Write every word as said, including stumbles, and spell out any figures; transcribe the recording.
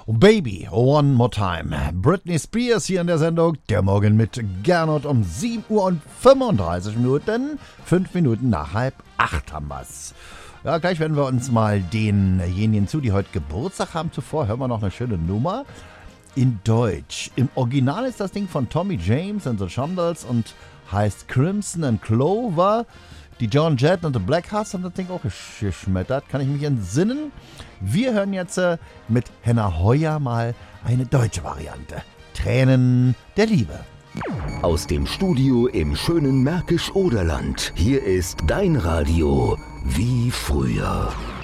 Baby, one more time. Britney Spears hier in der Sendung. Der Morgen mit Gernot um sieben Uhr und fünfunddreißig Minuten. Fünf Minuten nach halb acht haben wir's. Ja, gleich werden wir uns mal denjenigen zu, die heute Geburtstag haben. Zuvor hören wir noch eine schöne Nummer in Deutsch. Im Original ist das Ding von Tommy James and the Shondells und heißt Crimson and Clover. Die Joan Jett und The Black Hearts haben das Ding auch geschmettert. Kann ich mich entsinnen? Wir hören jetzt äh, mit Henna Heuer mal eine deutsche Variante. Tränen der Liebe. Aus dem Studio im schönen Märkisch-Oderland. Hier ist dein Radio wie früher.